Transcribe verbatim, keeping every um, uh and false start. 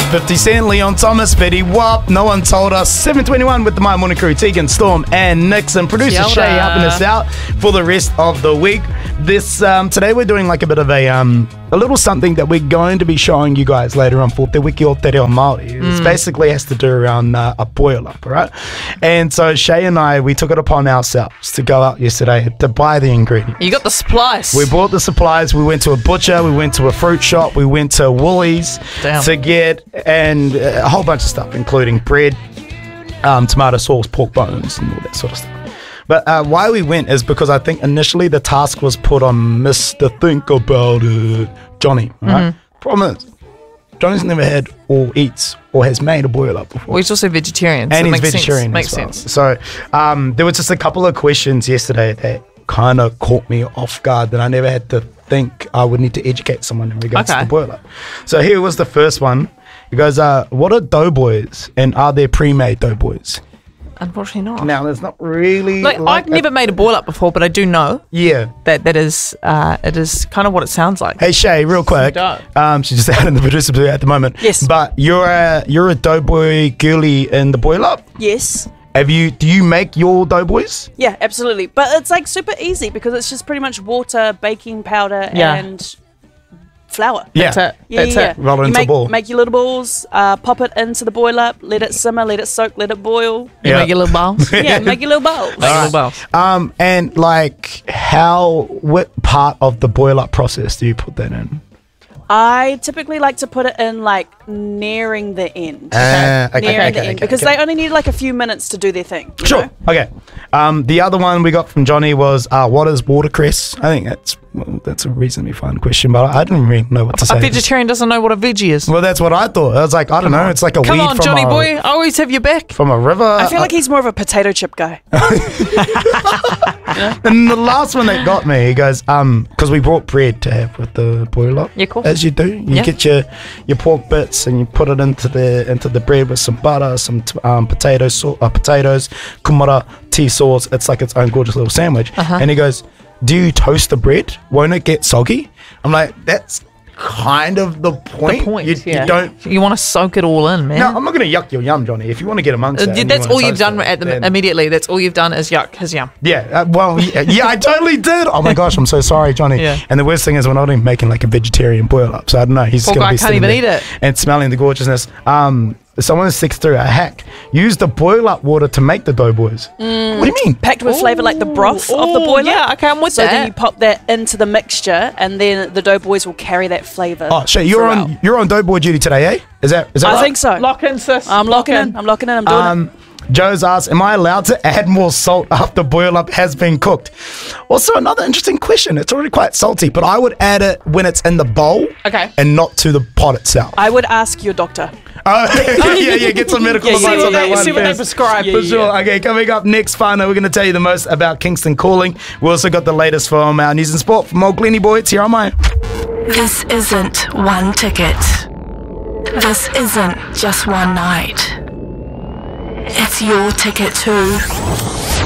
fifty Cent, Leon Thomas, Betty Wap, No One Told Us, seven twenty-one with the My Morning Crew, Tegan, Storm, and Nixon. Producer Kia Shay ora. helping us out for the rest of the week. This um, today we're doing like a bit of a um, a little something that we're going to be showing you guys later on for Te Wiki o Te Reo Māori. It basically has to do around uh, a boil-up, right? And so Shay and I, we took it upon ourselves to go out yesterday to buy the ingredients. You got the supplies. We bought the supplies. We went to a butcher. We went to a fruit shop. We went to Woolies Damn. to get and uh, a whole bunch of stuff, including bread, um, tomato sauce, pork bones, and all that sort of stuff. But uh, why we went is because I think initially the task was put on Mister Think About It, Johnny. Right? Mm-hmm. Problem is, Johnny's never had or eats or has made a boil up before. Well, he's also vegetarian. So And it he's makes vegetarian. Sense. Makes as well. sense. So um, there was just a couple of questions yesterday that kind of caught me off guard that I never had to think I would need to educate someone in regards Okay. to the boil up. So here was the first one. It goes, uh, what are doughboys and are there pre-made doughboys? Unfortunately not. Now, there's not really... Like, I've never made a boil up before, but I do know Yeah. that that is uh, it is kind of what it sounds like. Hey Shay, real quick. dough. Um, she's just out in the producer booth at the moment. Yes. But you're a you're a doughboy girly in the boil up. Yes. Have you? Do you make your doughboys? Yeah, absolutely. But it's like super easy because it's just pretty much water, baking powder, Yeah. and flour. Yeah. That's it. Yeah, That's yeah, it. yeah. Roll it You into a make, ball. make your little balls, uh, pop it into the boil up, let it simmer, let it soak, let it boil. You Yeah. make your little balls. Make Yeah, make your little balls. your little balls. Um, and like, how? What part of the boil up process do you put that in? I typically like to put it in like nearing the end. Uh, okay, nearing okay, the okay, end because okay. they only need like a few minutes to do their thing. you Sure. know? Okay. Um, the other one we got from Johnny was, uh, what is watercress? I think that's well, that's a reasonably fun question, but I didn't really know what to A say. vegetarian doesn't know what a veggie is. Well, that's what I thought. I was like, I don't know. It's like a Come weed on, from Johnny a, boy. I always have your back. from a river. I feel like he's more of a potato chip guy. And the last one that got me, he goes, um, because we brought bread to have with the boil up. Yeah, cool. As you do, you Yeah. get your your pork bits and you put it into the into the bread with some butter, some t- um, potatoes, so, uh, potatoes, kumara, tea sauce. It's like its own gorgeous little sandwich. Uh-huh. And he goes, do you toast the bread? Won't it get soggy? I'm like, that's kind of the point. The point, You, yeah. you don't. You want to soak it all in, man. No, I'm not going to yuck your yum, Johnny. If you want to get amongst Uh, that, and you that's wanna all you've toast done it, at the, then- immediately. That's all you've done is yuck his yum. Yeah, uh, well, yeah, yeah, I totally did. Oh my gosh, I'm so sorry, Johnny. Yeah. And the worst thing is we're not even making like a vegetarian boil up, so I don't know. He's Poor going to guy be can't sitting even there eat it. and smelling the gorgeousness. Um, someone sticks through a hack. Use the boil up water to make the doughboys. What do you mean? Packed with flavour like the broth of the Ooh, boiler. yeah, okay, I'm with so that. then you pop that into the mixture and then the doughboys will carry that flavour. Oh, shit, you're throughout. on you're on doughboy duty today, eh? Is that is that I right? think so. Lock in, sis. I'm locking in. I'm locking in. I'm doing it. Um, Joe's asked, am I allowed to add more salt after boil up has been cooked? Also, another interesting question. It's already quite salty, but I would add it when it's in the bowl Okay. and not to the pot itself. I would ask your doctor. Oh, yeah, yeah, get some medical Yeah, advice see what on that they- one see what they first. prescribe. For sure. Okay, coming up next, Whānau, we're going to tell you the most about Kingston Calling. We also got the latest from our news and sport from old Glenny Boy. It's here on my... This isn't one ticket. This isn't just one night. It's your ticket too.